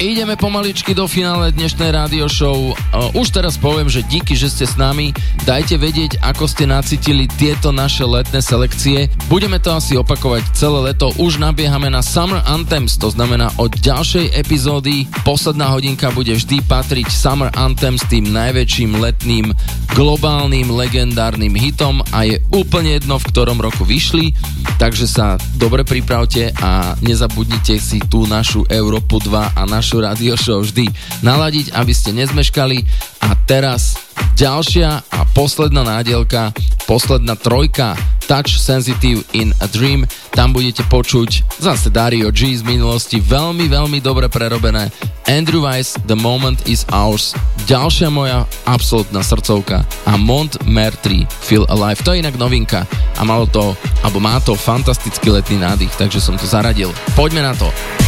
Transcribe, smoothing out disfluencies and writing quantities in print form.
Ideme pomaličky do finále dnešnej rádio show. Už teraz poviem, že díky, že ste s nami. Dajte vedieť, ako ste nacítili tieto naše letné selekcie. Budeme to asi opakovať celé leto. Už nabiehame na Summer Anthems, to znamená od ďalšej epizódy. Posledná hodinka bude vždy patriť Summer Anthems, tým najväčším letným globálnym legendárnym hitom a je úplne jedno, v ktorom roku vyšli. Takže sa dobre pripravte a nezabudnite si tú našu Európu 2 a našu radio show vždy naladiť, aby ste nezmeškali. A teraz ďalšia a posledná nádielka, posledná trojka, Touch Sensitive in a Dream. Tam budete počuť zase Dario G z minulosti, veľmi, veľmi dobre prerobené. Andrew Weiss, The Moment is Ours. Ďalšia moja absolútna srdcovka a Montmartre, Feel Alive. To je inak novinka a má to fantastický letný nádych, takže som to zaradil. Poďme na to.